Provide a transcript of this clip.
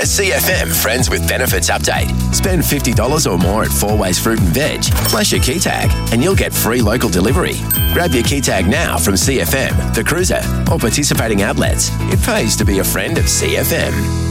A CFM Friends with Benefits update. Spend $50 or more at Four Ways Fruit and Veg, plus your key tag, and you'll get free local delivery. Grab your key tag now from CFM, The Cruiser, or participating outlets. It pays to be a friend of CFM.